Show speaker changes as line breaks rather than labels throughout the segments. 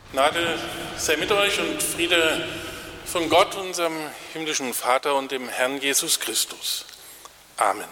Gnade sei mit euch und Friede von Gott, unserem himmlischen Vater und dem Herrn Jesus Christus. Amen.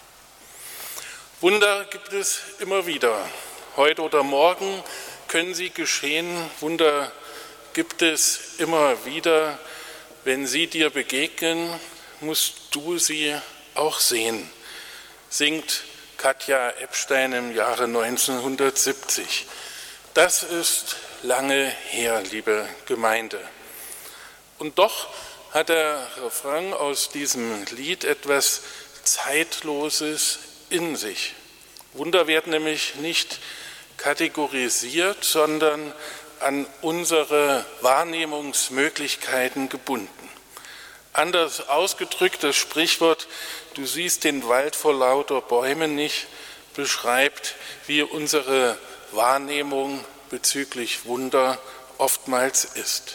Wunder gibt es immer wieder. Heute oder morgen können sie geschehen. Wunder gibt es immer wieder. Wenn sie dir begegnen, musst du sie auch sehen, singt Katja Epstein im Jahre 1970. Das ist lange her, liebe Gemeinde. Und doch hat der Refrain aus diesem Lied etwas Zeitloses in sich. Wunder werden nämlich nicht kategorisiert, sondern an unsere Wahrnehmungsmöglichkeiten gebunden. Anders ausgedrückt, das Sprichwort, du siehst den Wald vor lauter Bäumen nicht, beschreibt, wie unsere Wahrnehmung bezüglich Wunder oftmals ist.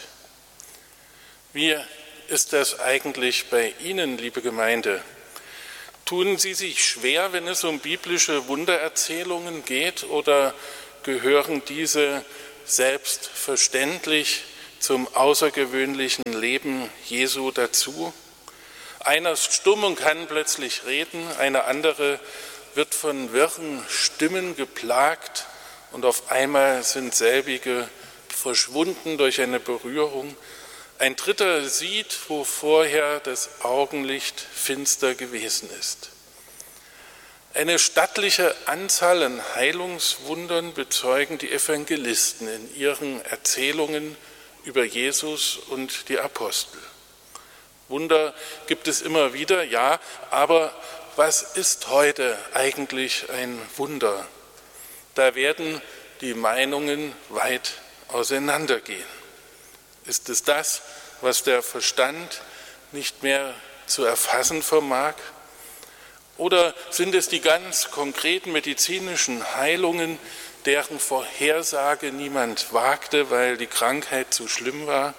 Wie ist das eigentlich bei Ihnen, liebe Gemeinde? Tun Sie sich schwer, wenn es um biblische Wundererzählungen geht, oder gehören diese selbstverständlich zum außergewöhnlichen Leben Jesu dazu? Einer ist stumm und kann plötzlich reden, eine andere wird von wirren Stimmen geplagt und auf einmal sind selbige verschwunden durch eine Berührung. Ein dritter sieht, wo vorher das Augenlicht finster gewesen ist. Eine stattliche Anzahl an Heilungswundern bezeugen die Evangelisten in ihren Erzählungen über Jesus und die Apostel. Wunder gibt es immer wieder, ja, aber was ist heute eigentlich ein Wunder? Da werden die Meinungen weit auseinandergehen. Ist es das, was der Verstand nicht mehr zu erfassen vermag? Oder sind es die ganz konkreten medizinischen Heilungen, deren Vorhersage niemand wagte, weil die Krankheit zu schlimm war?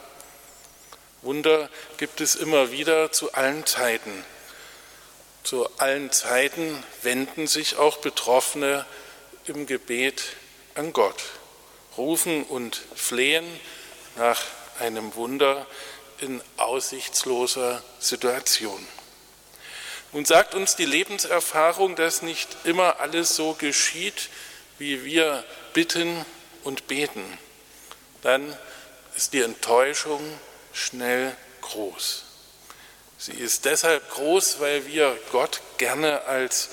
Wunder gibt es immer wieder zu allen Zeiten. Zu allen Zeiten wenden sich auch Betroffene im Gebet an Gott, rufen und flehen nach einem Wunder in aussichtsloser Situation. Nun sagt uns die Lebenserfahrung, dass nicht immer alles so geschieht, wie wir bitten und beten. Dann ist die Enttäuschung schnell groß. Sie ist deshalb groß, weil wir Gott gerne als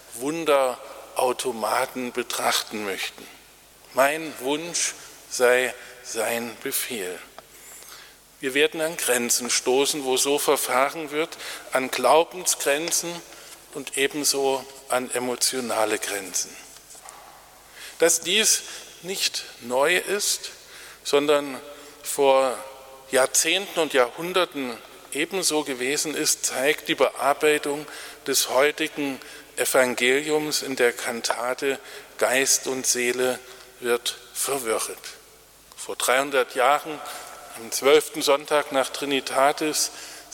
Wunderautomaten betrachten möchten. Mein Wunsch sei sein Befehl. Wir werden an Grenzen stoßen, wo so verfahren wird, an Glaubensgrenzen und ebenso an emotionale Grenzen. Dass dies nicht neu ist, sondern vor Jahrzehnten und Jahrhunderten ebenso gewesen ist, zeigt die Bearbeitung des heutigen Evangeliums in der Kantate Geist und Seele wird verwirrt. Vor 300 Jahren, am 12. Sonntag nach Trinitatis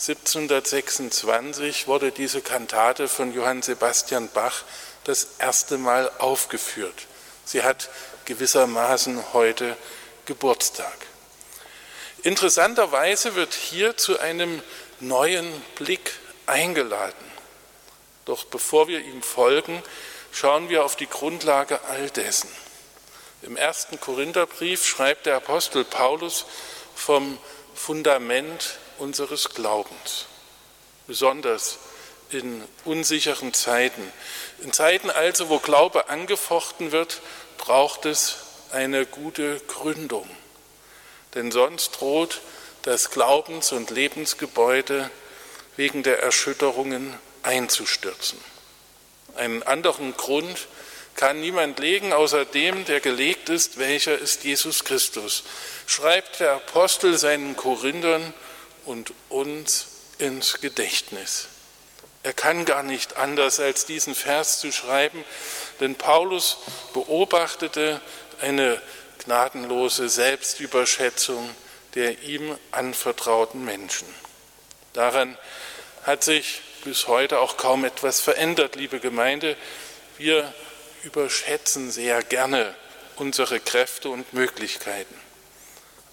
1726, wurde diese Kantate von Johann Sebastian Bach das erste Mal aufgeführt. Sie hat gewissermaßen heute Geburtstag. Interessanterweise wird hier zu einem neuen Blick eingeladen. Doch bevor wir ihm folgen, schauen wir auf die Grundlage all dessen. Im 1. Korintherbrief schreibt der Apostel Paulus vom Fundament unseres Glaubens. Besonders in unsicheren Zeiten. In Zeiten also, wo Glaube angefochten wird, braucht es eine gute Gründung. Denn sonst droht das Glaubens- und Lebensgebäude wegen der Erschütterungen einzustürzen. Einen anderen Grund kann niemand legen, außer dem, der gelegt ist, welcher ist Jesus Christus, schreibt der Apostel seinen Korinthern und uns ins Gedächtnis. Er kann gar nicht anders, als diesen Vers zu schreiben, denn Paulus beobachtete eine gnadenlose Selbstüberschätzung der ihm anvertrauten Menschen. Daran hat sich bis heute auch kaum etwas verändert, liebe Gemeinde. Wir überschätzen sehr gerne unsere Kräfte und Möglichkeiten.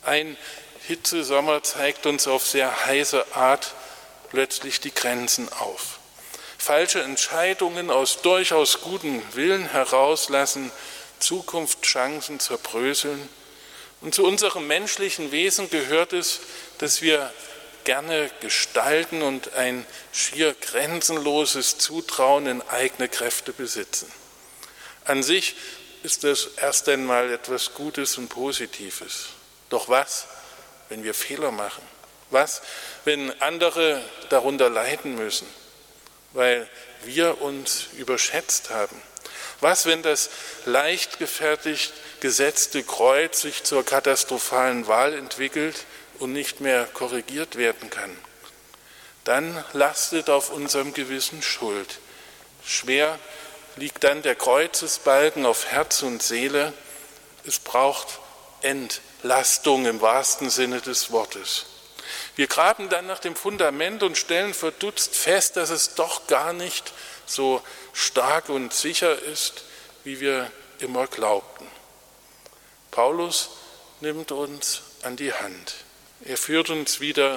Ein Hitzesommer zeigt uns auf sehr heiße Art plötzlich die Grenzen auf. Falsche Entscheidungen aus durchaus gutem Willen heraus lassen Zukunftschancen zerbröseln. Und zu unserem menschlichen Wesen gehört es, dass wir gerne gestalten und ein schier grenzenloses Zutrauen in eigene Kräfte besitzen. An sich ist das erst einmal etwas Gutes und Positives. Doch was, wenn wir Fehler machen? Was, wenn andere darunter leiden müssen, weil wir uns überschätzt haben? Was, wenn das leichtgefertigt gesetzte Kreuz sich zur katastrophalen Wahl entwickelt und nicht mehr korrigiert werden kann? Dann lastet auf unserem Gewissen Schuld. Schwer liegt dann der Kreuzesbalken auf Herz und Seele. Es braucht Entlastung im wahrsten Sinne des Wortes. Wir graben dann nach dem Fundament und stellen verdutzt fest, dass es doch gar nicht so stark und sicher ist, wie wir immer glaubten. Paulus nimmt uns an die Hand. Er führt uns wieder